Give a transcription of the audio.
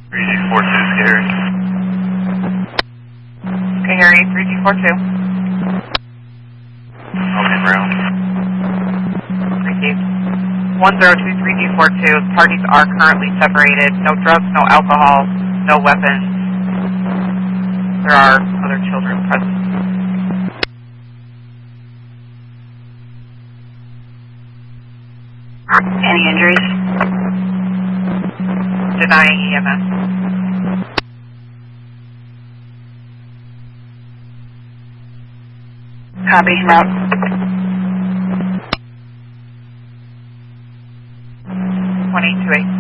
3G42 Scary. Okay, Harry, 3G42. Open room. Received. 1023G42. Parties are currently separated. No drugs, no alcohol, no weapons. There are other children present. Any injuries? Denying EMS. Copy, route. 182A.